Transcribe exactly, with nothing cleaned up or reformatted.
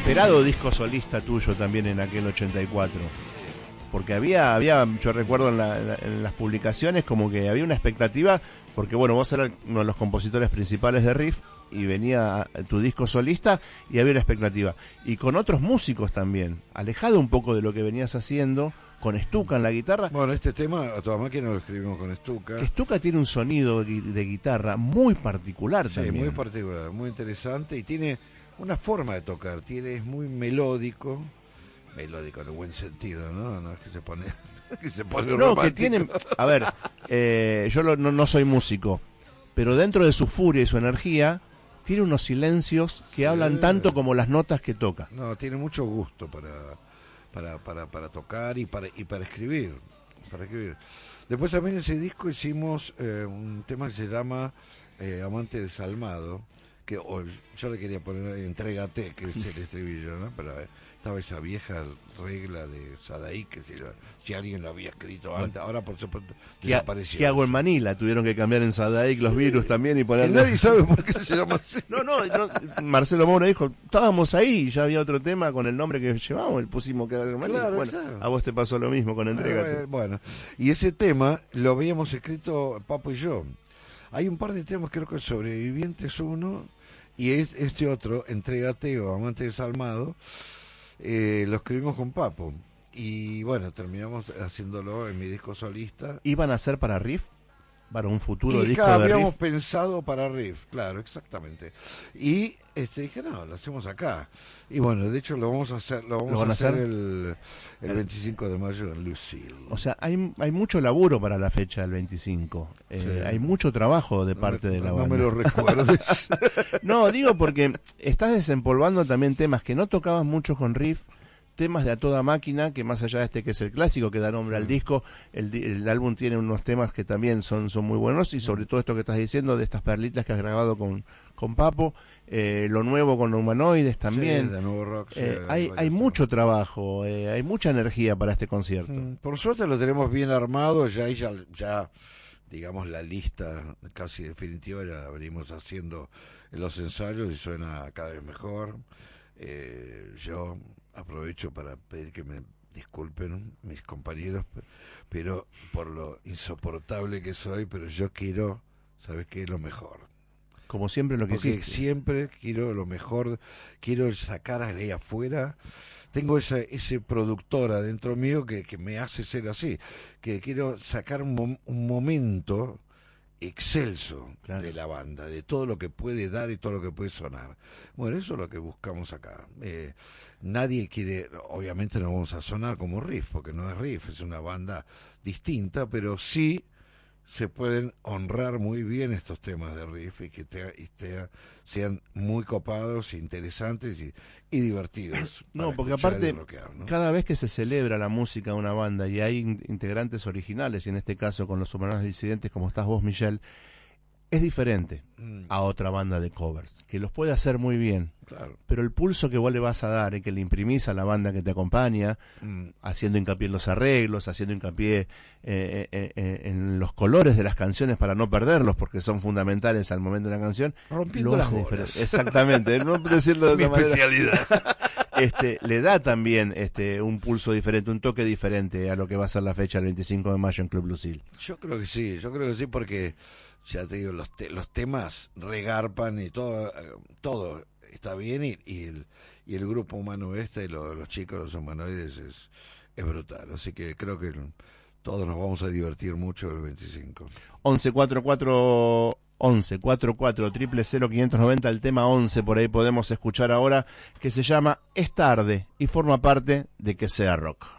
inesperado disco solista tuyo también en aquel ochenta y cuatro. Porque había, había yo recuerdo en, la, en las publicaciones como que había una expectativa, porque bueno, vos eras uno de los compositores principales de Riff y venía tu disco solista y había una expectativa. Y con otros músicos también, alejado un poco de lo que venías haciendo, con Stuka en la guitarra. Bueno, este tema a toda máquina lo escribimos con Stuka. Stuka tiene un sonido de, de guitarra muy particular sí, también. Sí, muy particular, muy interesante y tiene una forma de tocar, tiene es muy melódico. Melódico en el buen sentido, ¿no? No es que se pone, que se pone no, romántico. Que tienen, a ver, eh, yo lo, no, no soy músico, pero dentro de su furia y su energía tiene unos silencios que sí. hablan tanto como las notas que toca. No, tiene mucho gusto para para para, para tocar y para y para escribir, para escribir. Después también en ese disco hicimos eh, un tema que se llama eh, Amante desalmado, que oh, yo le quería poner Entrégate, que es el estribillo, ¿no? Pero eh, estaba esa vieja regla de Sadaik, que si, lo, si alguien lo había escrito antes, bueno, ahora por supuesto desapareció. ¿Qué hago en Manila? Tuvieron que cambiar en Sadaik los virus sí. también y poner. Nadie sabe por qué se llama así. No, no, no, Marcelo Moura dijo, estábamos ahí, ya había otro tema con el nombre que llevábamos, el pusimos que hago en Manila. Claro, bueno, claro. A vos te pasó lo mismo con Entrégate. Eh, bueno, y ese tema lo habíamos escrito Papo y yo. Hay un par de temas, creo que Sobrevivientes uno y es, este otro, Entrégate o Amante desalmado. Eh, lo escribimos con Papo y bueno, terminamos haciéndolo en mi disco solista. ¿Iban a ser para Riff? ¿Para un futuro y disco acá de habíamos Riff? pensado para Riff, claro, exactamente. Y este dije, no, lo hacemos acá. Y bueno, de hecho lo vamos a hacer, lo vamos ¿Lo van a a hacer, hacer? El, el veinticinco de mayo en Lucille. O sea, hay, hay mucho laburo para la fecha del veinticinco. Eh, Sí. Hay mucho trabajo de No parte me, de la no banda. No me lo recuerdes. No, digo porque estás desempolvando también temas que no tocabas mucho con Riff, temas de A Toda Máquina, que más allá de este que es el clásico que da nombre sí. al disco, el, el álbum tiene unos temas que también son, son muy buenos, y sobre todo esto que estás diciendo de estas perlitas que has grabado con, con Papo, eh, lo nuevo con Humanoides también. Sí, de nuevo rock, sí, eh, hay hay mucho trabajo, eh, hay mucha energía para este concierto. Por suerte lo tenemos bien armado, ya ya, ya digamos la lista casi definitiva ya la venimos haciendo en los ensayos y suena cada vez mejor. Eh, yo aprovecho para pedir que me disculpen mis compañeros, pero por lo insoportable que soy, pero yo quiero, ¿sabes qué? Lo mejor. Como siempre lo que Porque hiciste. siempre quiero lo mejor, quiero sacar ahí afuera. Tengo esa, ese productor adentro mío que, que me hace ser así, que quiero sacar un, mom- un momento excelso claro. de la banda, de todo lo que puede dar y todo lo que puede sonar. Bueno, eso es lo que buscamos acá. Eh, nadie quiere, obviamente no vamos a sonar como Riff, porque no es Riff, es una banda distinta, pero sí se pueden honrar muy bien estos temas de Riff y que te, y te, sean muy copados, interesantes y, y divertidos. No, porque aparte, rockear, ¿no? Cada vez que se celebra la música de una banda y hay in- integrantes originales, y en este caso con los Humanoides Disidentes, como estás vos, Michelle, es diferente mm. a otra banda de covers, que los puede hacer muy bien. Claro. Pero el pulso que vos le vas a dar y que le imprimís a la banda que te acompaña, mm. haciendo hincapié en los arreglos, haciendo hincapié eh, eh, eh, en los colores de las canciones para no perderlos, porque son fundamentales al momento de la canción. Rompiendo las bolas. Exactamente, no decirlo de mi otra especialidad. Este, le da también este un pulso diferente, un toque diferente a lo que va a ser la fecha del veinticinco de mayo en Club Lucille. Yo creo que sí, yo creo que sí, porque ya te digo, los, te, los temas regarpan y todo, todo está bien, y, y, el, y el grupo humano este y lo, los chicos, los humanoides, es, es brutal. Así que creo que todos nos vamos a divertir mucho el veinticinco. once cuarenta y cuatro once cuarenta y cuatro cero cero quinientos noventa, el tema once por ahí podemos escuchar ahora, que se llama Es Tarde y forma parte de Que Sea Rock.